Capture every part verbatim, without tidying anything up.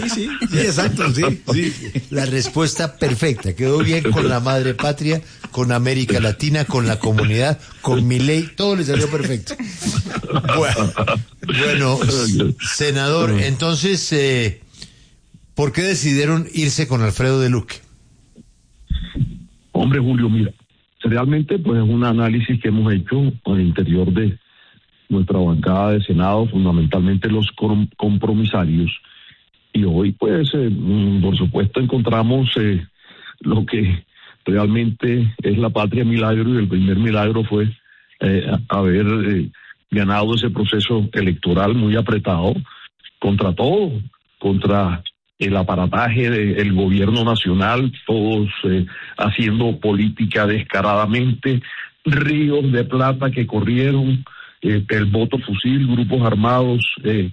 sí, sí, exacto, sí, sí. La respuesta perfecta, quedó bien con la madre patria, con América Latina, con la comunidad, con Milei, todo le salió perfecto. Bueno, bueno senador, entonces, eh, ¿por qué decidieron irse con Alfredo de Luque? Hombre, Julio, mira, realmente pues es un análisis que hemos hecho al interior de nuestra bancada de Senado, fundamentalmente los compromisarios, y hoy pues eh, por supuesto encontramos eh, lo que realmente es la patria milagro, y el primer milagro fue eh, haber eh, ganado ese proceso electoral muy apretado contra todo, contra el aparataje del gobierno nacional, todos eh, haciendo política descaradamente, ríos de plata que corrieron, eh, el voto fusil, grupos armados, eh,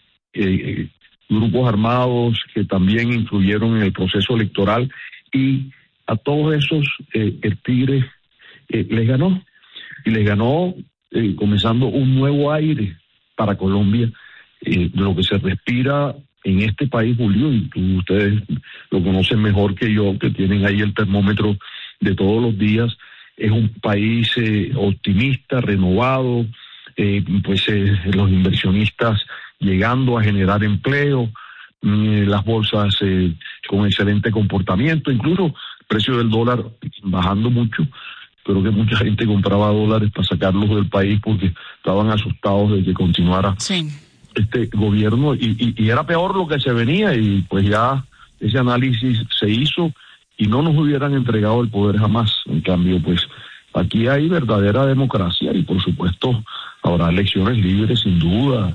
eh, grupos armados que también influyeron en el proceso electoral, y a todos esos eh, el Tigre eh, les ganó, y les ganó eh, comenzando un nuevo aire para Colombia, eh, lo que se respira en este país, Julio, y tú, ustedes lo conocen mejor que yo, que tienen ahí el termómetro de todos los días. Es un país eh, optimista, renovado, eh, pues eh, los inversionistas llegando a generar empleo, eh, las bolsas eh, con excelente comportamiento, incluso el precio del dólar bajando mucho. Creo que mucha gente compraba dólares para sacarlos del país porque estaban asustados de que continuara sí. este gobierno, y, y, y era peor lo que se venía, y pues ya ese análisis se hizo y no nos hubieran entregado el poder jamás. En cambio, pues aquí hay verdadera democracia, y por supuesto habrá elecciones libres sin duda,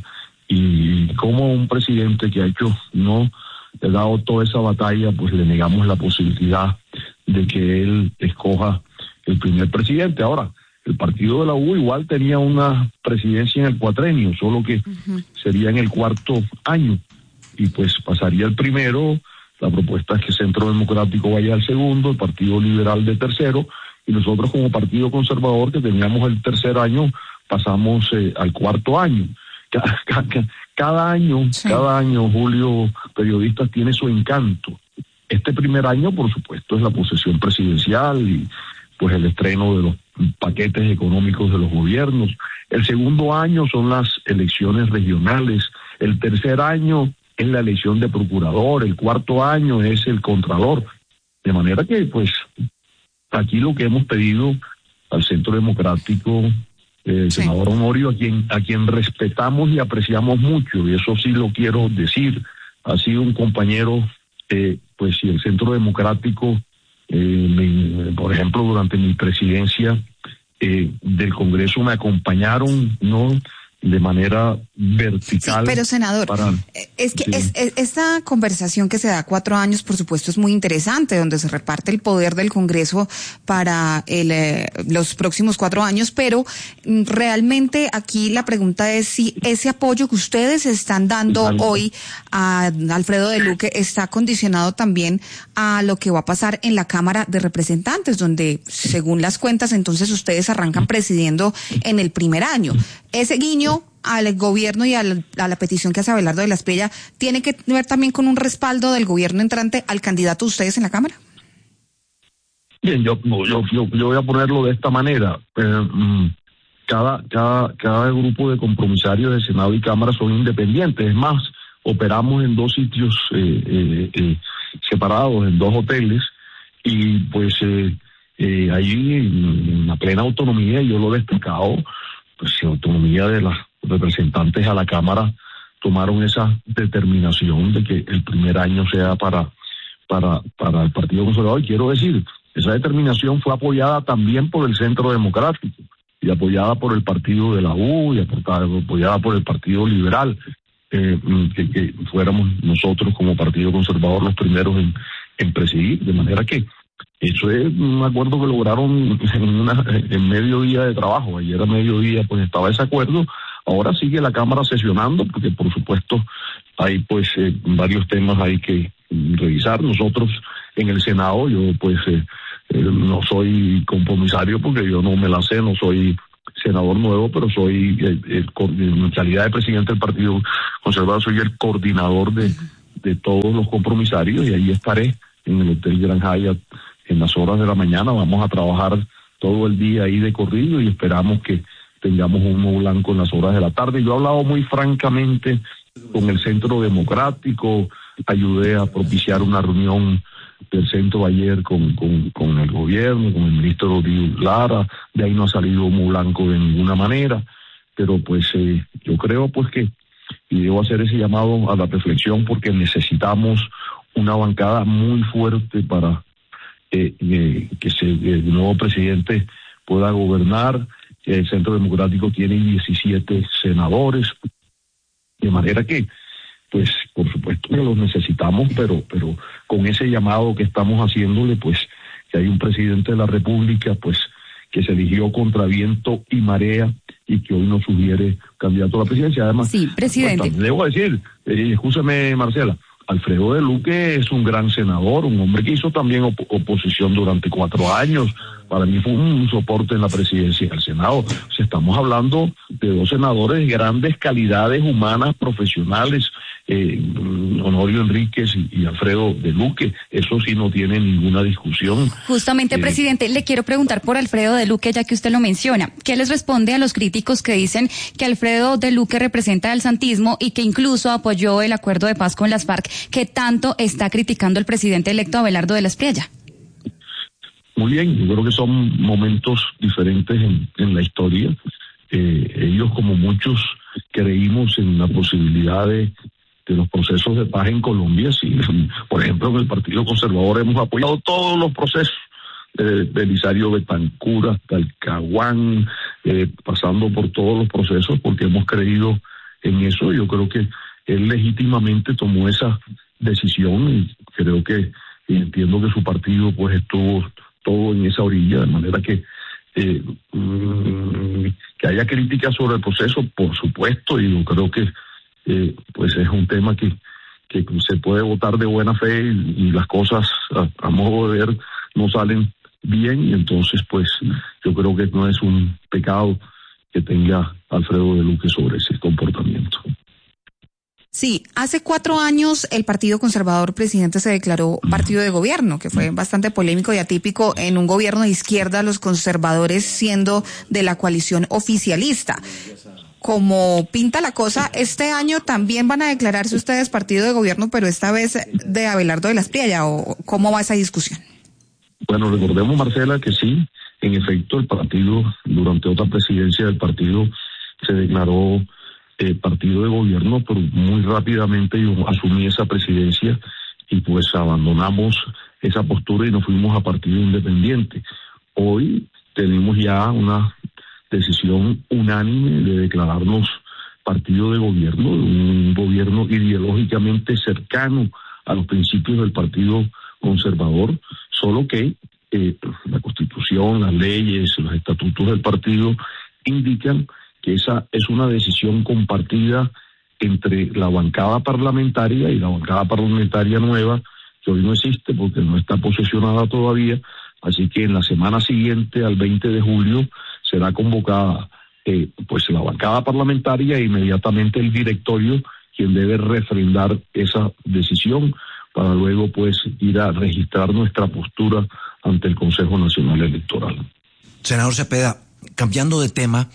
y como un presidente que ha hecho, no ha dado toda esa batalla, pues le negamos la posibilidad de que él escoja el primer presidente. Ahora, el partido de la U igual tenía una presidencia en el cuatrenio, solo que uh-huh. sería en el cuarto año, y pues pasaría el primero. La propuesta es que Centro Democrático vaya al segundo, el Partido Liberal de tercero, y nosotros como Partido Conservador, que teníamos el tercer año, pasamos eh, al cuarto año. Cada, cada, cada año, sí. cada año, Julio, periodistas, tiene su encanto. Este primer año, por supuesto, es la posesión presidencial y pues el estreno de los paquetes económicos de los gobiernos. El segundo año son las elecciones regionales. El tercer año es la elección de procurador. El cuarto año es el contralor. De manera que, pues, aquí lo que hemos pedido al Centro Democrático, eh, sí. senador Honorio, a quien, a quien respetamos y apreciamos mucho, y eso sí lo quiero decir, ha sido un compañero, eh, pues, si el Centro Democrático, Eh, me, por ejemplo, durante mi presidencia eh, del Congreso me acompañaron, ¿no?, de manera vertical. Sí, pero senador, para, es que sí. es, es, esta conversación que se da cuatro años, por supuesto, es muy interesante, donde se reparte el poder del Congreso para el, eh, los próximos cuatro años, pero realmente aquí la pregunta es si ese apoyo que ustedes están dando Exacto. hoy a Alfredo de Luque está condicionado también a lo que va a pasar en la Cámara de Representantes, donde, según las cuentas, entonces ustedes arrancan presidiendo en el primer año. Ese guiño al gobierno y al, a la petición que hace Abelardo de la Espriella tiene que ver también con un respaldo del gobierno entrante al candidato de ustedes en la Cámara. Bien, yo yo yo, yo voy a ponerlo de esta manera. Eh, cada cada cada grupo de compromisarios de Senado y Cámara son independientes. Es más, operamos en dos sitios eh, eh, eh, separados, en dos hoteles, y pues eh, eh, ahí en la plena autonomía, yo lo he destacado, pues la autonomía de los representantes a la Cámara tomaron esa determinación de que el primer año sea para para para el Partido Conservador. Y quiero decir, esa determinación fue apoyada también por el Centro Democrático, y apoyada por el Partido de la U, y apoyada por el Partido Liberal, eh, que, que fuéramos nosotros como Partido Conservador los primeros en, en presidir, de manera que eso es un acuerdo que lograron en, una, en medio día de trabajo. Ayer a mediodía pues estaba ese acuerdo. Ahora sigue la Cámara sesionando, porque por supuesto hay pues eh, varios temas hay que revisar. Nosotros en el Senado, yo pues eh, eh, no soy compromisario porque yo no me la sé, no soy senador nuevo, pero soy, eh, el, en calidad de presidente del Partido Conservador, soy el coordinador de de todos los compromisarios, y ahí estaré en el Hotel Gran Hyatt en las horas de la mañana. Vamos a trabajar todo el día ahí de corrido y esperamos que tengamos un humo blanco en las horas de la tarde. Yo he hablado muy francamente con el Centro Democrático, ayudé a propiciar una reunión del centro ayer con, con, con el gobierno, con el ministro Rodrigo Lara. De ahí no ha salido humo blanco de ninguna manera, pero pues eh, yo creo pues que, y debo hacer ese llamado a la reflexión, porque necesitamos una bancada muy fuerte para eh, eh, que se, el nuevo presidente pueda gobernar. El Centro Democrático tiene diecisiete senadores, de manera que pues por supuesto que los necesitamos, pero pero con ese llamado que estamos haciéndole, pues que hay un presidente de la República pues que se eligió contra viento y marea y que hoy nos sugiere candidato a la presidencia. Además, sí, presidente. Bueno, debo decir, eh, escúchame Marcela, Alfredo de Luque es un gran senador, un hombre que hizo también op- oposición durante cuatro años. Para mí fue un soporte en la presidencia del Senado. O sea, estamos hablando de dos senadores de grandes calidades humanas, profesionales, eh, Honorio Enríquez y, y Alfredo de Luque. Eso sí no tiene ninguna discusión. Justamente, eh, presidente, le quiero preguntar por Alfredo de Luque, ya que usted lo menciona. ¿Qué les responde a los críticos que dicen que Alfredo de Luque representa al santismo y que incluso apoyó el acuerdo de paz con las FARC, que tanto está criticando el presidente electo Abelardo de la Espriella? Muy bien, yo creo que son momentos diferentes en, en la historia. Eh, ellos, como muchos, creímos en la posibilidad de, de los procesos de paz en Colombia. Sí, por ejemplo, en el Partido Conservador hemos apoyado todos los procesos, eh, de Belisario Betancur hasta el Caguán, eh, pasando por todos los procesos, porque hemos creído en eso. Yo creo que él legítimamente tomó esa decisión y creo que, y entiendo que su partido pues estuvo todo en esa orilla, de manera que eh, mm, que haya críticas sobre el proceso, por supuesto, y yo creo que eh, pues es un tema que, que se puede votar de buena fe y, y las cosas a, a modo de ver no salen bien, y entonces pues yo creo que no es un pecado que tenga Alfredo de Luque sobre ese comportamiento. Sí, hace cuatro años el Partido Conservador, presidente, se declaró partido de gobierno, que fue bastante polémico y atípico en un gobierno de izquierda, los conservadores siendo de la coalición oficialista. Como pinta la cosa, este año también van a declararse ustedes partido de gobierno, pero esta vez de Abelardo de la Espriella, ¿o cómo va esa discusión? Bueno, recordemos, Marcela, que sí, en efecto, el partido, durante otra presidencia del partido, se declaró Eh, partido de gobierno, pero muy rápidamente yo asumí esa presidencia y pues abandonamos esa postura y nos fuimos a partido independiente. Hoy tenemos ya una decisión unánime de declararnos partido de gobierno, un gobierno ideológicamente cercano a los principios del Partido Conservador, solo que eh, la Constitución, las leyes, los estatutos del partido indican que esa es una decisión compartida entre la bancada parlamentaria y la bancada parlamentaria nueva, que hoy no existe porque no está posesionada todavía, así que en la semana siguiente, al veinte de julio, será convocada eh, pues la bancada parlamentaria e inmediatamente el directorio, quien debe refrendar esa decisión para luego pues ir a registrar nuestra postura ante el Consejo Nacional Electoral. Senador Cepeda, cambiando de tema,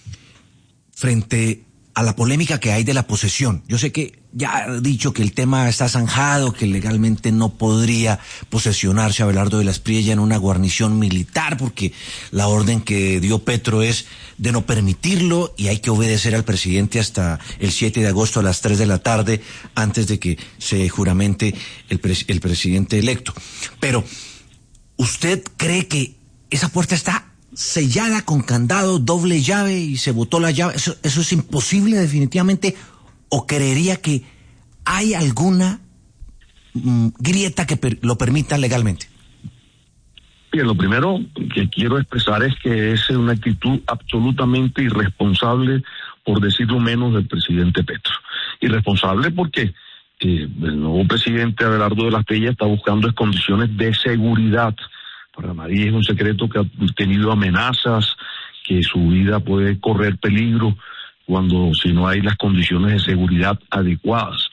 frente a la polémica que hay de la posesión. Yo sé que ya ha dicho que el tema está zanjado, que legalmente no podría posesionarse Abelardo de la Espriella en una guarnición militar, porque la orden que dio Petro es de no permitirlo y hay que obedecer al presidente hasta el siete de agosto a las tres de la tarde, antes de que se juramente el, pres- el presidente electo. Pero, ¿usted cree que esa puerta está sellada con candado, doble llave y se botó la llave? ¿Eso, eso es imposible definitivamente? ¿O creería que hay alguna mm, grieta que per, lo permita legalmente? Bien, lo primero que quiero expresar es que es una actitud absolutamente irresponsable, por decirlo menos, del presidente Petro. Irresponsable porque eh, el nuevo presidente Abelardo de la Espriella está buscando condiciones de seguridad. Para nadie es un secreto que ha tenido amenazas, que su vida puede correr peligro cuando si no hay las condiciones de seguridad adecuadas.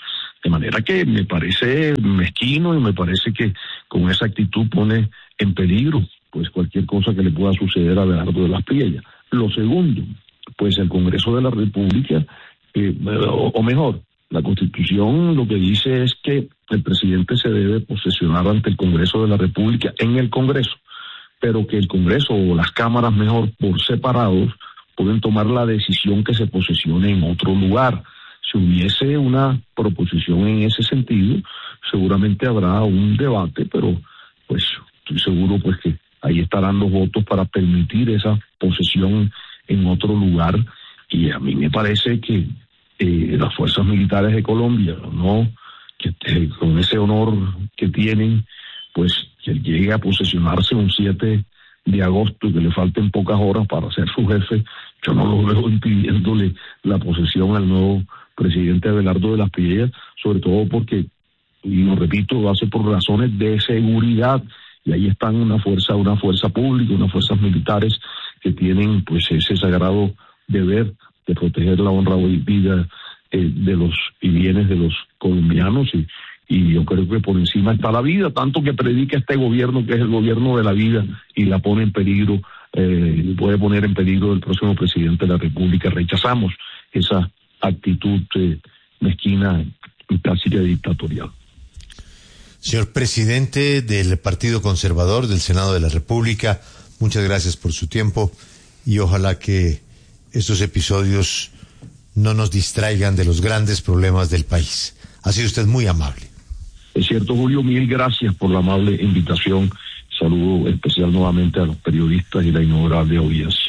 De manera que me parece mezquino y me parece que con esa actitud pone en peligro pues cualquier cosa que le pueda suceder a Abelardo de las Priellas. Lo segundo, pues el Congreso de la República, eh, o, o mejor, la Constitución lo que dice es que el presidente se debe posesionar ante el Congreso de la República en el Congreso, pero que el Congreso o las cámaras mejor por separados pueden tomar la decisión que se posesione en otro lugar. Si hubiese una proposición en ese sentido, seguramente habrá un debate, pero pues estoy seguro pues que ahí estarán los votos para permitir esa posesión en otro lugar. Y a mí me parece que eh, las fuerzas militares de Colombia, no, que eh, con ese honor que tienen, pues que llegue a posesionarse un siete de agosto y que le falten pocas horas para ser su jefe, yo no lo veo impidiéndole la posesión al nuevo presidente Abelardo de las Priellas, sobre todo porque, y lo repito, lo hace por razones de seguridad, y ahí están una fuerza, una fuerza pública, unas fuerzas militares que tienen pues ese sagrado deber de proteger la honra y vida eh, de los y bienes de los colombianos, y, y yo creo que por encima está la vida, tanto que predica este gobierno que es el gobierno de la vida y la pone en peligro, eh, puede poner en peligro el próximo presidente de la República. Rechazamos esa actitud eh, mezquina y casi que dictatorial. Señor presidente del Partido Conservador del Senado de la República, muchas gracias por su tiempo y ojalá que estos episodios no nos distraigan de los grandes problemas del país. Ha sido usted muy amable. Es cierto, Julio, mil gracias por la amable invitación. Saludo especial nuevamente a los periodistas y la innombrable audiencia.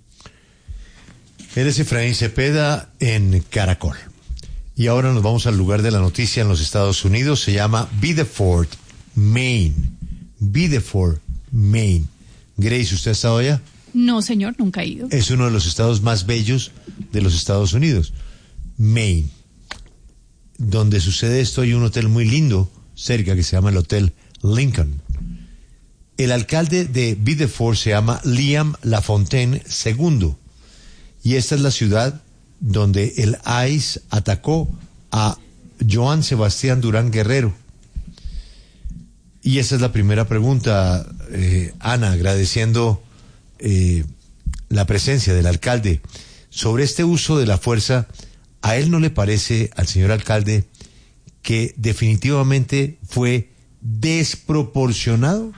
Él es Efraín Cepeda en Caracol. Y ahora nos vamos al lugar de la noticia en los Estados Unidos. Se llama Biddeford, Maine. Biddeford, Maine. Grace, ¿usted ha estado allá? No, señor, nunca he ido. Es uno de los estados más bellos de los Estados Unidos. Maine. Donde sucede esto hay un hotel muy lindo cerca que se llama el Hotel Lincoln. El alcalde de Biddeford se llama Liam Lafontaine segundo. Y esta es la ciudad donde el I C E atacó a Joan Sebastián Durán Guerrero. Y esa es la primera pregunta, eh, Ana, agradeciendo eh, la presencia del alcalde. Sobre este uso de la fuerza, ¿a él no le parece, al señor alcalde, que definitivamente fue desproporcionado?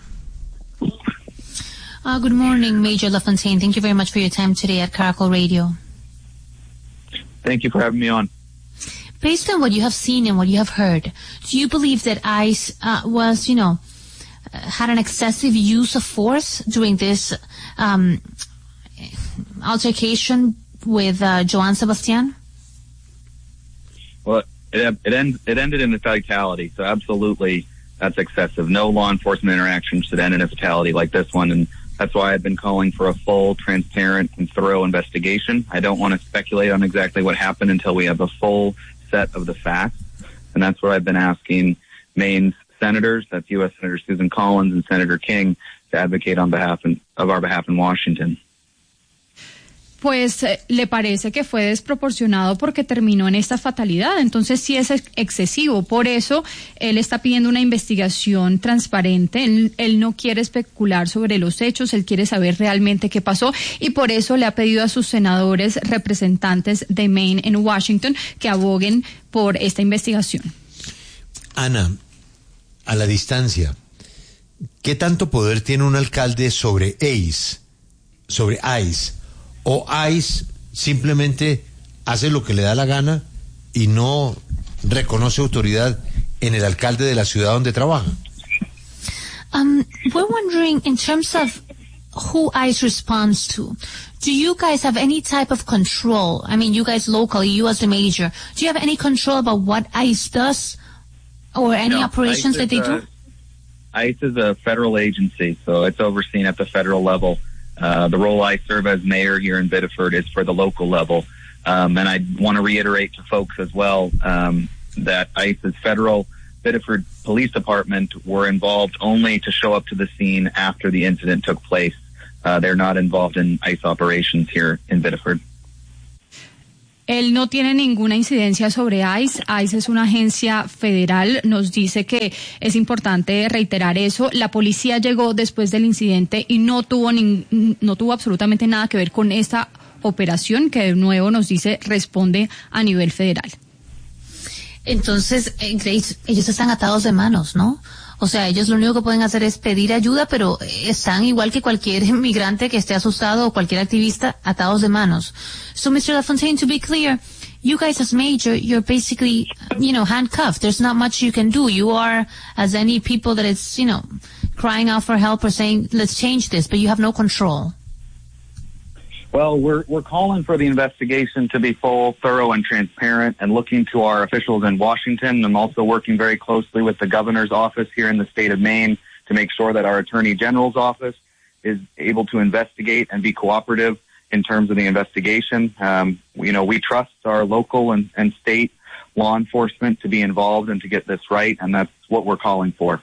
Uh, good morning, Major Lafontaine. Thank you very much for your time today at Caracol Radio. Thank you for having me on. Based on what you have seen and what you have heard, do you believe that ICE uh, was, you know, uh, had an excessive use of force during this um, altercation with uh, Joan Sebastián? Well, it it, end, it ended in a fatality, so absolutely that's excessive. No law enforcement interaction should end in a fatality like this one, and that's why I've been calling for a full, transparent, and thorough investigation. I don't want to speculate on exactly what happened until we have a full set of the facts, and that's what I've been asking Maine's senators, that's U S Senator Susan Collins and Senator King, to advocate on behalf in, of our behalf in Washington. Pues eh, le parece que fue desproporcionado porque terminó en esta fatalidad, entonces sí es ex- excesivo, por eso él está pidiendo una investigación transparente, él, él no quiere especular sobre los hechos, él quiere saber realmente qué pasó y por eso le ha pedido a sus senadores representantes de Maine en Washington que aboguen por esta investigación. Ana, a la distancia, ¿qué tanto poder tiene un alcalde sobre ICE, sobre ICE? ¿O ICE simplemente hace lo que le da la gana y no reconoce autoridad en el alcalde de la ciudad donde trabaja? Um, we're wondering, in terms of who ICE responds to, do you guys have any type of control? I mean, you guys locally, you as the major, do you have any control about what ICE does or any No, operations ICE that they is do? A, ICE is a federal agency, so it's overseen at the federal level. Uh, the role I serve as mayor here in Biddeford is for the local level. Um, and I want to reiterate to folks as well um, that ICE's federal Biddeford Police Department were involved only to show up to the scene after the incident took place. Uh, they're not involved in ICE operations here in Biddeford. Él no tiene ninguna incidencia sobre ICE. ICE es una agencia federal. Nos dice que es importante reiterar eso. La policía llegó después del incidente y no tuvo ni, no tuvo absolutamente nada que ver con esta operación que de nuevo nos dice responde a nivel federal. Entonces, Grace, ellos están atados de manos, ¿no? O sea, ellos lo único que pueden hacer es pedir ayuda, pero están igual que cualquier inmigrante que esté asustado o cualquier activista, atados de manos. So, mister LaFontaine, to be clear, you guys as major, you're basically, you know, handcuffed. There's not much you can do. You are, as any people that is, you know, crying out for help or saying, let's change this, but you have no control. Well, we're we're calling for the investigation to be full, thorough, and transparent, and looking to our officials in Washington. I'm also working very closely with the governor's office here in the state of Maine to make sure that our attorney general's office is able to investigate and be cooperative in terms of the investigation. Um, you know, we trust our local and, and state law enforcement to be involved and to get this right, and that's what we're calling for.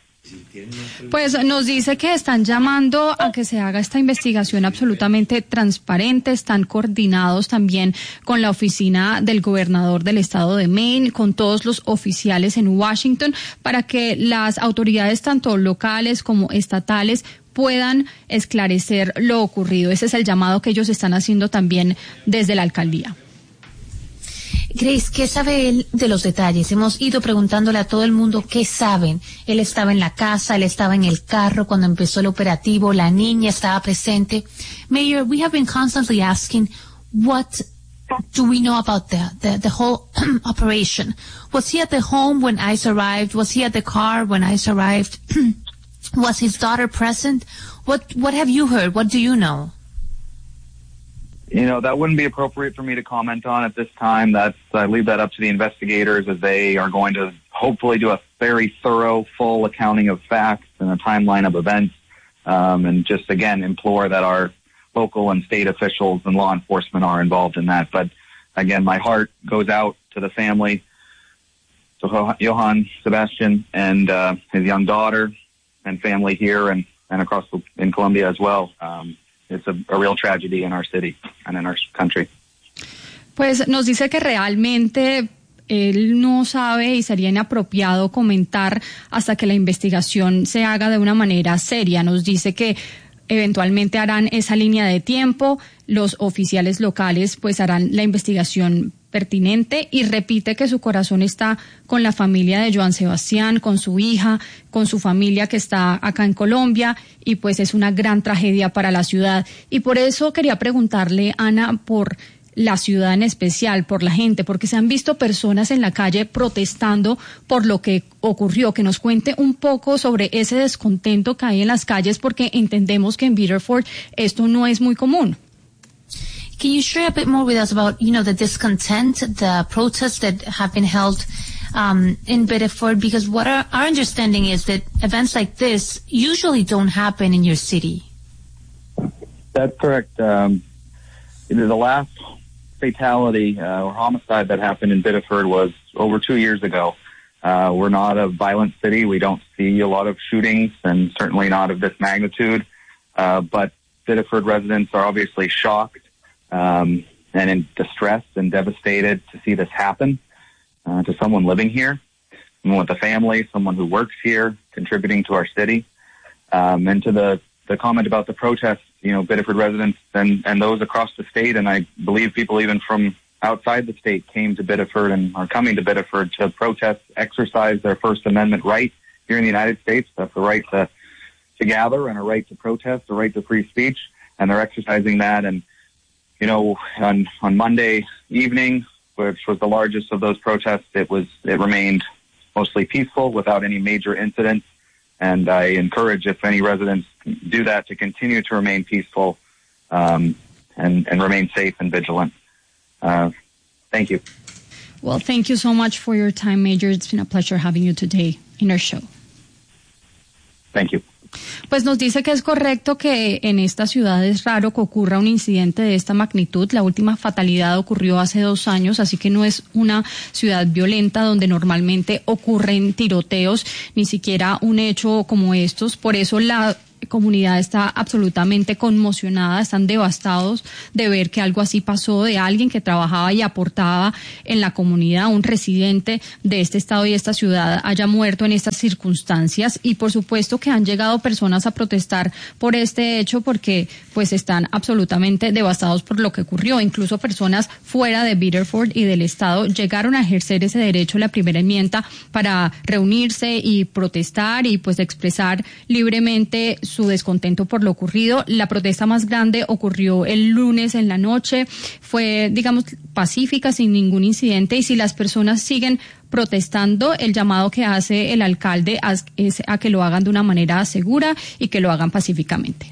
Pues nos dice que están llamando a que se haga esta investigación absolutamente transparente, están coordinados también con la oficina del gobernador del estado de Maine, con todos los oficiales en Washington, para que las autoridades tanto locales como estatales puedan esclarecer lo ocurrido. Ese es el llamado que ellos están haciendo también desde la alcaldía. Grace, ¿qué sabe él de los detalles? Hemos ido preguntándole a todo el mundo qué saben. Él estaba en la casa, él estaba en el carro cuando empezó el operativo, la niña estaba presente. Mayor, we have been constantly asking, what do we know about the, the, the whole operation? Was he at the home when ICE arrived? Was he at the car when ICE arrived? Was his daughter present? What, what have you heard? What do you know? You know, that wouldn't be appropriate for me to comment on at this time. That's, I leave that up to the investigators as they are going to hopefully do a very thorough, full accounting of facts and a timeline of events. Um, and just, again, implore that our local and state officials and law enforcement are involved in that. But, again, my heart goes out to the family, to Johann Sebastian and uh, his young daughter and family here and, and across the, in Colombia as well. Um, It's a, a real tragedy in our city and in our country. Pues nos dice que realmente él no sabe y sería inapropiado comentar hasta que la investigación se haga de una manera seria. Nos dice que eventualmente harán esa línea de tiempo, los oficiales locales pues harán la investigación pertinente y repite que su corazón está con la familia de Johann Sebastián, con su hija, con su familia que está acá en Colombia y pues es una gran tragedia para la ciudad. Y por eso quería preguntarle, Ana, por la ciudad en especial, por la gente, porque se han visto personas en la calle protestando por lo que ocurrió. Que nos cuente un poco sobre ese descontento que hay en las calles, porque entendemos que en Biddeford esto no es muy común. Can you share a bit more with us about, you know, the discontent, the protests that have been held um, in Biddeford? Because what our, our understanding is that events like this usually don't happen in your city. That's correct. Um, the last fatality uh, or homicide that happened in Biddeford was over two years ago. Uh, we're not a violent city. We don't see a lot of shootings, and certainly not of this magnitude. Uh, but Biddeford residents are obviously shocked Um, and in distress and devastated to see this happen uh, to someone living here, someone with a family, someone who works here, contributing to our city. Um, and to the, the comment about the protests, you know, Biddeford residents and, and those across the state, and I believe people even from outside the state came to Biddeford and are coming to Biddeford to protest, exercise their First Amendment right here in the United States. That's the right to, to gather and a right to protest, a right to free speech, and they're exercising that. And You know, on, on Monday evening, which was the largest of those protests, it was it remained mostly peaceful without any major incidents. And I encourage, if any residents do that, to continue to remain peaceful um, and, and remain safe and vigilant. Uh, thank you. Well, thank you so much for your time, Major. It's been a pleasure having you today in our show. Thank you. Pues nos dice que es correcto que en esta ciudad es raro que ocurra un incidente de esta magnitud. La última fatalidad ocurrió hace dos años, así que no es una ciudad violenta donde normalmente ocurren tiroteos, ni siquiera un hecho como estos. Por eso la comunidad está absolutamente conmocionada, están devastados de ver que algo así pasó, de alguien que trabajaba y aportaba en la comunidad, un residente de este estado y esta ciudad haya muerto en estas circunstancias, y por supuesto que han llegado personas a protestar por este hecho porque pues están absolutamente devastados por lo que ocurrió. Incluso personas fuera de Biddeford y del estado llegaron a ejercer ese derecho, la primera enmienda, para reunirse y protestar y pues expresar libremente su descontento por lo ocurrido. La protesta más grande ocurrió el lunes en la noche, fue digamos pacífica, sin ningún incidente, y si las personas siguen protestando, el llamado que hace el alcalde es a que lo hagan de una manera segura y que lo hagan pacíficamente.